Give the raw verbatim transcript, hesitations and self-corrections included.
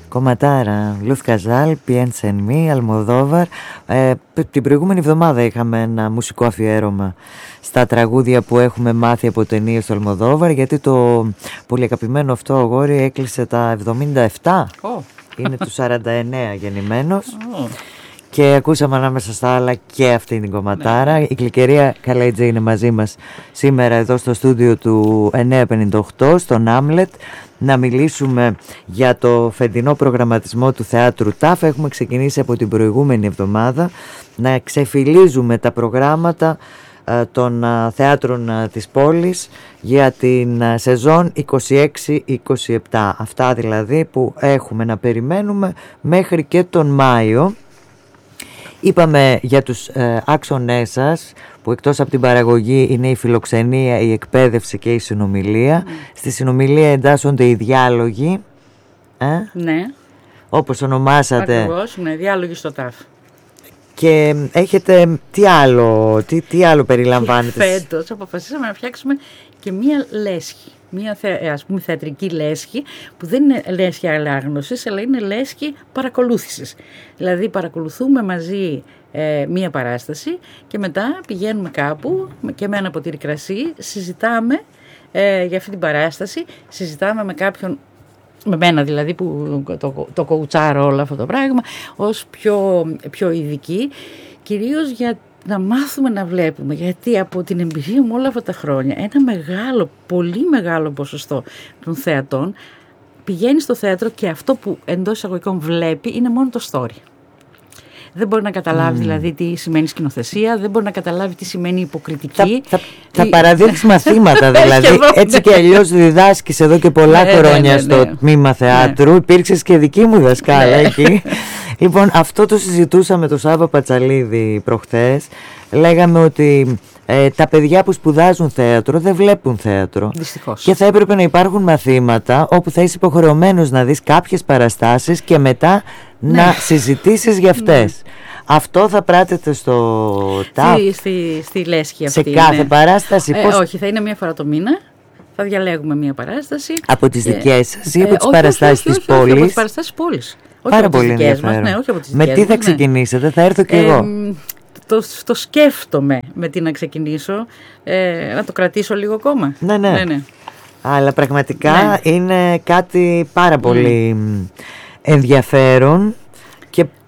Κομματάρα, Λουθ Καζάλ, Piensa en mí, Αλμοδόβαρ. Ε, την προηγούμενη εβδομάδα είχαμε ένα μουσικό αφιέρωμα στα τραγούδια που έχουμε μάθει από ταινίες του Αλμοδόβαρ, γιατί το πολύ αγαπημένο αυτό αγόρι έκλεισε τα εβδομήντα επτά. Oh. Είναι του σαράντα εννέα γεννημένος. Oh. Και ακούσαμε ανάμεσα στα άλλα και αυτή την κομματάρα. Ναι. Η Γλυκερία Καλέτζη είναι μαζί μας σήμερα εδώ στο στούντιο του εννιακόσια πενήντα οκτώ, στον Άμλετ, να μιλήσουμε για το φετινό προγραμματισμό του Θεάτρου ΤΑΦ. Έχουμε ξεκινήσει από την προηγούμενη εβδομάδα να ξεφυλίζουμε τα προγράμματα των θεάτρων της πόλης για την σεζόν είκοσι έξι είκοσι επτά. Αυτά δηλαδή που έχουμε να περιμένουμε μέχρι και τον Μάιο. Είπαμε για τους ε, άξονές σας, που εκτός από την παραγωγή είναι η φιλοξενία, η εκπαίδευση και η συνομιλία. Mm. Στη συνομιλία εντάσσονται οι διάλογοι. Ε? Ναι. Όπως ονομάσατε. Ακριβώς, ναι, διάλογοι στο ΤΑΦ. Και έχετε, τι άλλο, τι, τι άλλο περιλαμβάνετε? Και φέτος αποφασίσαμε να φτιάξουμε και μία λέσχη. Μια ας πούμε θεατρική λέσχη που δεν είναι λέσχη ανάγνωσης, αλλά είναι λέσχη παρακολούθησης. Δηλαδή παρακολουθούμε μαζί ε, μία παράσταση και μετά πηγαίνουμε κάπου και με ένα ποτήρι κρασί, συζητάμε ε, για αυτή την παράσταση, συζητάμε με κάποιον, με μένα δηλαδή που το, το κοουτσάρω όλο αυτό το πράγμα, ως πιο, πιο ειδική, κυρίως για να μάθουμε να βλέπουμε, γιατί από την εμπειρία μου όλα αυτά τα χρόνια ένα μεγάλο, πολύ μεγάλο ποσοστό των θεατών πηγαίνει στο θέατρο και αυτό που εντός εισαγωγικών βλέπει είναι μόνο το story. Δεν μπορεί να καταλάβει mm. δηλαδή τι σημαίνει σκηνοθεσία, δεν μπορεί να καταλάβει τι σημαίνει υποκριτική. Θα, θα, θα παραδείξει μαθήματα δηλαδή. Έτσι και αλλιώς διδάσκεις εδώ και πολλά ναι, χρόνια ναι, ναι, στο ναι. τμήμα θεάτρου. Ναι. Υπήρξες και δική μου δασκάλα ναι. εκεί. Λοιπόν, αυτό το συζητούσαμε το Σάββα Πατσαλίδη προχθές. Λέγαμε ότι ε, τα παιδιά που σπουδάζουν θέατρο δεν βλέπουν θέατρο. Δυστυχώς. Και θα έπρεπε να υπάρχουν μαθήματα όπου θα είσαι υποχρεωμένος να δεις κάποιες παραστάσεις και μετά ναι. να συζητήσεις για αυτές. Ναι. Αυτό θα πράτετε στο ΤΑΦ? Στη, στη, στη λέσχη αυτή. Σε κάθε ναι. παράσταση? Ε, πώς... Όχι, θα είναι μία φορά το μήνα. Θα διαλέγουμε μία παράσταση. Από τις δικές σας ή από ε, τις παραστάσεις της πόλης? Όχι, από τις παραστάσεις πόλης. Όχι Πάρα από πολύ τις δικές μας, ναι, όχι από τις Με τι μας, θα ξεκινήσετε? Ναι. Θα έρθω κι εγώ. Ε, το, το σκέφτομαι με τι να ξεκινήσω. Ε, να το κρατήσω λίγο ακόμα. Ναι, ναι. ναι, ναι. Αλλά πραγματικά ναι. είναι κάτι πάρα πολύ mm. ενδιαφέρον και